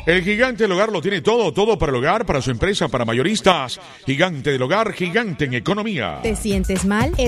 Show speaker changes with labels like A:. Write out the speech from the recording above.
A: El Gigante del Hogar lo tiene todo, todo para el hogar, para su empresa, para mayoristas. Gigante del Hogar, gigante en economía.
B: ¿Te sientes mal?